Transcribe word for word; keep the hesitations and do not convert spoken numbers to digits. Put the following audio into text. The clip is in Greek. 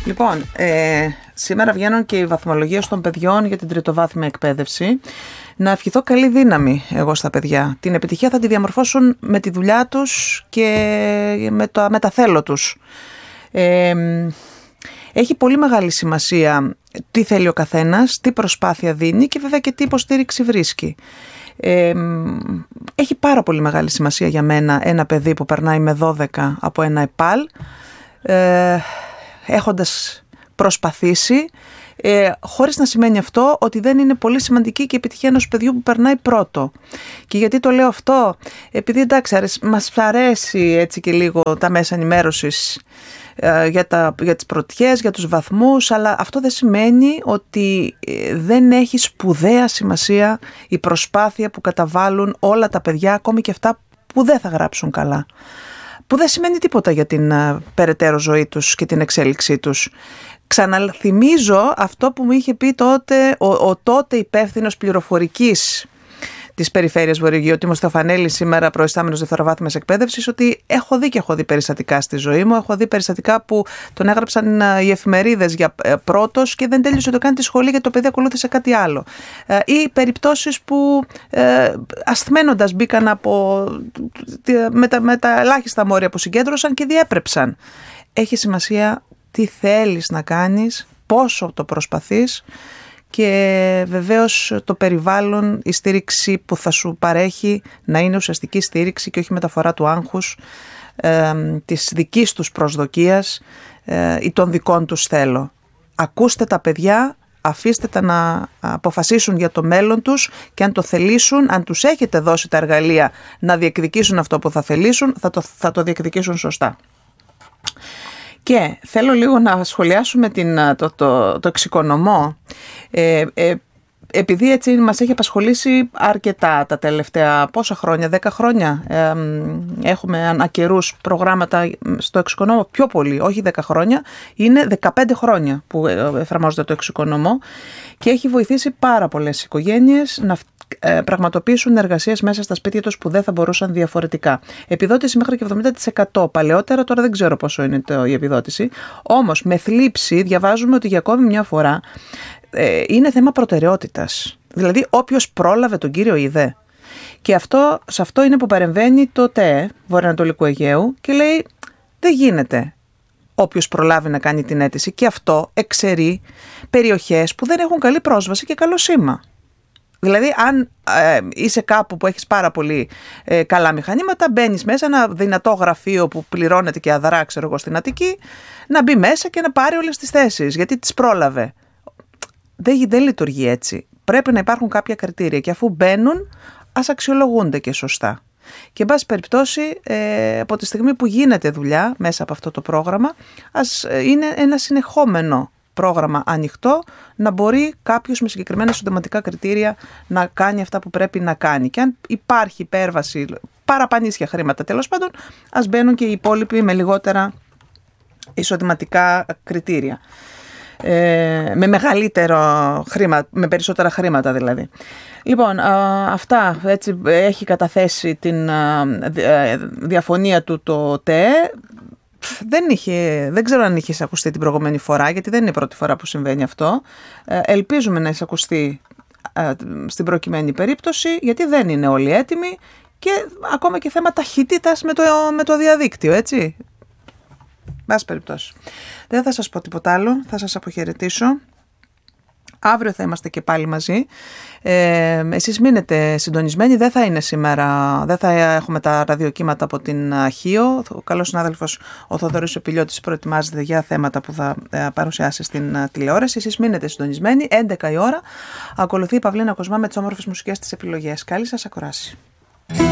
Λοιπόν, ε, σήμερα βγαίνουν και οι βαθμολογίες των παιδιών για την τριτοβάθμια εκπαίδευση. Να ευχηθώ καλή δύναμη εγώ στα παιδιά. Την επιτυχία θα τη διαμορφώσουν με τη δουλειά τους και με το αμεταθέλω τους. Ε, έχει πολύ μεγάλη σημασία τι θέλει ο καθένας, τι προσπάθεια δίνει και βέβαια και τι υποστήριξη βρίσκει. Ε, έχει πάρα πολύ μεγάλη σημασία για μένα ένα παιδί που περνάει με δώδεκα από ένα ΕΠΑΛ, ε, έχοντας προσπαθήσει, ε, χωρίς να σημαίνει αυτό ότι δεν είναι πολύ σημαντική και η επιτυχία ενός παιδιού που περνάει πρώτο. Και γιατί το λέω αυτό? Επειδή εντάξει, μας αρέσει έτσι και λίγο τα μέσα ενημέρωσης ε, για, τα, για τις πρωτιές, για τους βαθμούς, αλλά αυτό δεν σημαίνει ότι δεν έχει σπουδαία σημασία η προσπάθεια που καταβάλουν όλα τα παιδιά, ακόμη και αυτά που δεν θα γράψουν καλά. Που δεν σημαίνει τίποτα για την uh, περαιτέρω ζωή τους και την εξέλιξή τους. Ξαναθυμίζω αυτό που μου είχε πει τότε ο, ο τότε υπεύθυνος πληροφορικής της Περιφέρειας Βορειογείου, ο Τίμος Θεοφανέλης, σήμερα προϊστάμενος δευτεροβάθμιας εκπαίδευσης, ότι έχω δει και έχω δει περιστατικά στη ζωή μου. Έχω δει περιστατικά που τον έγραψαν οι εφημερίδες για πρώτος και δεν τέλειωσε το καν τη σχολή γιατί το παιδί ακολούθησε κάτι άλλο. Ή περιπτώσεις που ε, ασθμένοντας μπήκαν από, με, τα, με τα ελάχιστα μόρια που συγκέντρωσαν και διέπρεψαν. Έχει σημασία τι θέλεις να κάνεις, πόσο το προσπαθείς. Και βεβαίως το περιβάλλον, η στήριξη που θα σου παρέχει να είναι ουσιαστική στήριξη και όχι μεταφορά του άγχους, ε, της δικής τους προσδοκίας ε, ή των δικών τους θέλω. Ακούστε τα παιδιά, αφήστε τα να αποφασίσουν για το μέλλον τους και αν το θελήσουν, αν τους έχετε δώσει τα εργαλεία να διεκδικήσουν αυτό που θα θελήσουν, θα το, θα το διεκδικήσουν σωστά. Και θέλω λίγο να σχολιάσουμε την, το, το, το εξοικονομό, ε, ε, επειδή έτσι μας έχει απασχολήσει αρκετά τα τελευταία πόσα χρόνια, δέκα χρόνια. Ε, έχουμε ανακαιρούς προγράμματα στο εξοικονομό, πιο πολύ, όχι δέκα χρόνια, είναι δεκαπέντε χρόνια που εφαρμόζεται το εξοικονομό και έχει βοηθήσει πάρα πολλές οικογένειες να πραγματοποιήσουν εργασίες μέσα στα σπίτια τους που δεν θα μπορούσαν διαφορετικά. Επιδότηση μέχρι και εβδομήντα τοις εκατό παλαιότερα, τώρα δεν ξέρω πόσο είναι το, η επιδότηση. Όμως με θλίψη διαβάζουμε ότι για ακόμη μια φορά ε, είναι θέμα προτεραιότητας. Δηλαδή όποιος πρόλαβε τον κύριο είδε. Και αυτό, σε αυτό είναι που παρεμβαίνει το ΤΕΕ Βορειοανατολικού Αιγαίου και λέει δεν γίνεται όποιος προλάβει να κάνει την αίτηση και αυτό εξαιρεί περιοχές που δεν έχουν καλή πρόσβαση και καλό σήμα. Δηλαδή, αν ε, είσαι κάπου που έχεις πάρα πολύ ε, καλά μηχανήματα, μπαίνεις μέσα, ένα δυνατό γραφείο που πληρώνεται και αδρά, ξέρω εγώ, στην Αττική, να μπει μέσα και να πάρει όλες τις θέσεις, γιατί τις πρόλαβε. Δεν, δεν λειτουργεί έτσι. Πρέπει να υπάρχουν κάποια κριτήρια και αφού μπαίνουν, ας αξιολογούνται και σωστά. Και, εν πάση περιπτώσει, ε, από τη στιγμή που γίνεται δουλειά μέσα από αυτό το πρόγραμμα, ας ε, είναι ένα συνεχόμενο πρόγραμμα ανοιχτό, να μπορεί κάποιος με συγκεκριμένα συντοματικά κριτήρια να κάνει αυτά που πρέπει να κάνει. Και αν υπάρχει υπέρβαση, παραπανίσια χρήματα τέλος πάντων, ας μπαίνουν και οι υπόλοιποι με λιγότερα εισοδηματικά κριτήρια. Ε, με μεγαλύτερο χρήμα, με περισσότερα χρήματα δηλαδή. Λοιπόν, α, αυτά έτσι έχει καταθέσει την α, διαφωνία του το ΤΕΕ. Δεν, είχε, δεν ξέρω αν είχε εισακουστεί την προηγούμενη φορά, γιατί δεν είναι η πρώτη φορά που συμβαίνει αυτό. Ε, ελπίζουμε να εισακουστεί ε, στην προκειμένη περίπτωση, γιατί δεν είναι όλοι έτοιμοι και ακόμα και θέμα ταχύτητας με το, με το διαδίκτυο, έτσι. Βάση περιπτώσει. Δεν θα σας πω τίποτα άλλο, θα σας αποχαιρετήσω. Αύριο θα είμαστε και πάλι μαζί. Ε, εσείς μείνετε συντονισμένοι. Δεν θα είναι σήμερα, δεν θα έχουμε τα ραδιοκύματα από την Αχίο. Ο καλός συνάδελφος ο Θοδωρής ο Πηλιώτης προετοιμάζεται για θέματα που θα παρουσιάσει στην τηλεόραση. Εσείς μείνετε συντονισμένοι. έντεκα η ώρα. Ακολουθεί η Παυλίνα Κοσμά με τις όμορφες μουσικές της επιλογές. Καλή σας ακρόαση.